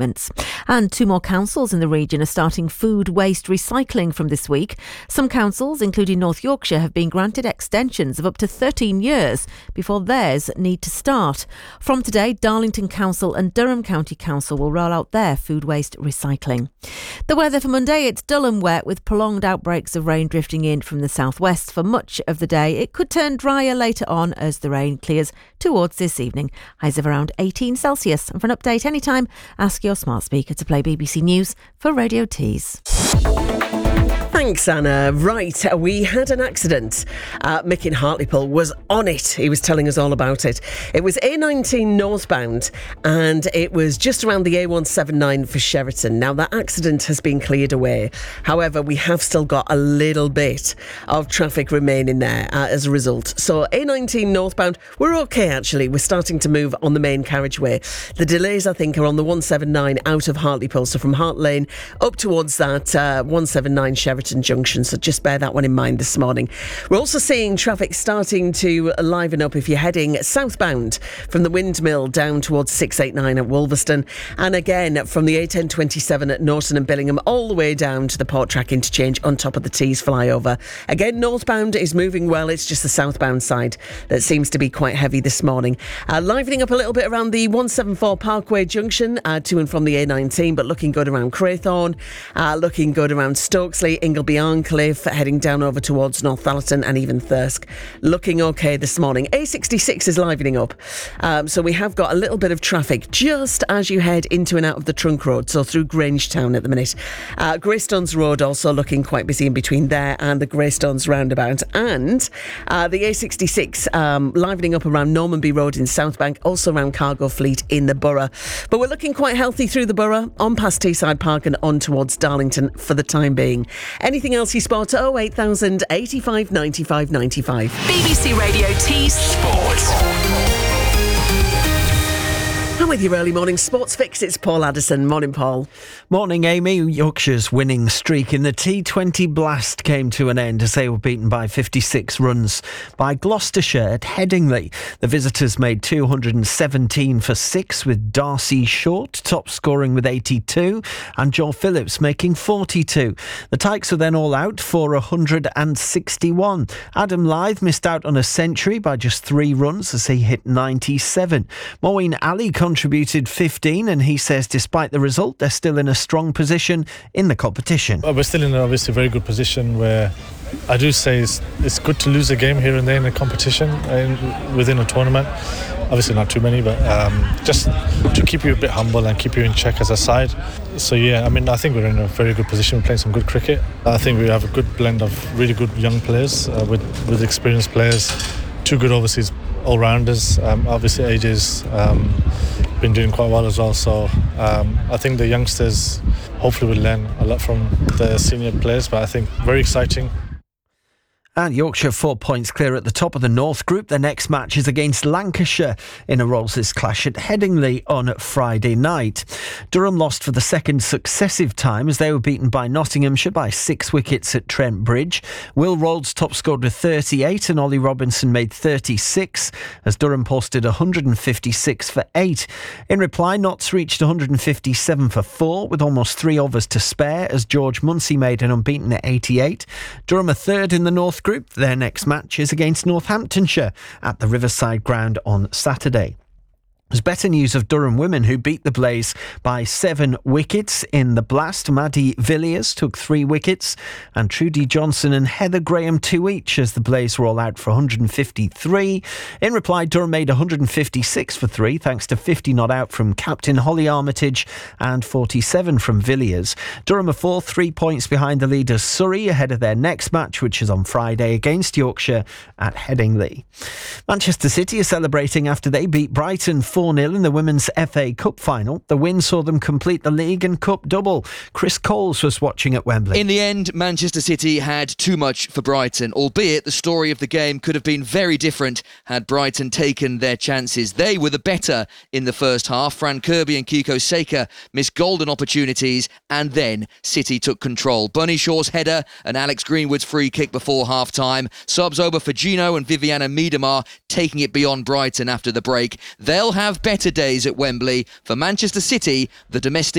movements. And 2 more councils in the region are starting food waste recycling from this week. Some councils, including North Yorkshire, have been granted extensions of up to 13 years before theirs need to start. From today, Darlington Council and Durham County Council will roll out their food waste recycling. The weather for Monday, it's dull and wet with prolonged outbreaks of rain drifting in from the southwest for much of the day. It could turn drier later on as the rain clears towards this evening. Highs of around 18 Celsius. And for an update anytime, ask your smart speaker to play BBC News for Radio Tees. Thanks, Anna. Right, we had an accident. Mick in Hartlepool was on it. He was telling us all about it. It was A19 northbound and it was just around the A179 for Sheraton. Now, that accident has been cleared away. However, we have still got a little bit of traffic remaining there as a result. So A19 northbound, we're okay actually. We're starting to move on the main carriageway. The delays, I think, are on the 179 out of Hartlepool. So from Hart Lane up towards that 179 Sheraton Junction, so just bear that one in mind this morning. We're also seeing traffic starting to liven up if you're heading southbound from the Windmill down towards 689 at Wolverston, and again from the A1027 at Norton and Billingham all the way down to the Port Track interchange on top of the Tees flyover. Again, northbound is moving well, it's just the southbound side that seems to be quite heavy this morning. Livening up a little bit around the 174 Parkway Junction to and from the A19, but looking good around Craythorne, looking good around Stokesley, Ingleby Arncliffe, heading down over towards Northallerton and even Thirsk. Looking okay this morning. A66 is livening up. So we have got a little bit of traffic just as you head into and out of the Trunk Road, so through Grangetown at the minute. Greystones Road also looking quite busy in between there and the Greystones roundabout. And the A66 livening up around Normanby Road in Southbank, also around Cargo Fleet in the Borough. But we're looking quite healthy through the Borough, on past Teesside Park and on towards Darlington for the time being. Anything else you spot? 08000 85 95 95. BBC Radio Tees Sport. And with your early morning sports fix, it's Paul Addison. Morning, Paul. Morning, Amy. Yorkshire's winning streak in the T20 Blast came to an end as they were beaten by 56 runs by Gloucestershire at Headingley. The visitors made 217 for 6 with Darcy Short top scoring with 82 and Joel Phillips making 42. The Tykes were then all out for 161. Adam Lyth missed out on a century by just 3 runs as he hit 97. Moeen Ali contributed 15 and he says despite the result they're still in a strong position in the competition. We're still in obviously a very good position where I do say it's good to lose a game here and there in a competition within a tournament. Obviously not too many, but just to keep you a bit humble and keep you in check as a side. So yeah, I mean, I think we're in a very good position. We're playing some good cricket. I think we have a good blend of really good young players with experienced players, 2 good overseas all-rounders. Obviously AJ's been doing quite well as well, so I think the youngsters hopefully will learn a lot from the senior players, but I think very exciting. And Yorkshire 4 points clear at the top of the North Group. Their next match is against Lancashire in a Rolls clash at Headingley on Friday night. Durham lost for the second successive time as they were beaten by Nottinghamshire by 6 wickets at Trent Bridge. Will Rhodes top scored with 38 and Ollie Robinson made 36 as Durham posted 156 for 8. In reply, Notts reached 157 for 4 with almost 3 overs to spare as George Munsey made an unbeaten at 88. Durham are third in the North Group. Their next match is against Northamptonshire at the Riverside Ground on Saturday. There's better news of Durham women who beat the Blaze by 7 wickets in the Blast. Maddie Villiers took 3 wickets and Trudy Johnson and Heather Graham 2 each as the Blaze were all out for 153. In reply, Durham made 156 for 3 thanks to 50 not out from captain Holly Armitage and 47 from Villiers. Durham are 4, 3 points behind the leaders Surrey ahead of their next match, which is on Friday against Yorkshire at Headingley. Manchester City are celebrating after they beat Brighton 4-0 in the Women's FA Cup final. The win saw them complete the league and cup double. Chris Coles was watching at Wembley. In the end, Manchester City had too much for Brighton, albeit the story of the game could have been very different had Brighton taken their chances. They were the better in the first half. Fran Kirby and Kiko Seka missed golden opportunities and then City took control. Bunny Shaw's header and Alex Greenwood's free kick before half-time. Subs over for Gino and Viviana Miedemar taking it beyond Brighton after the break. They'll have better days at Wembley. For Manchester City, the domestic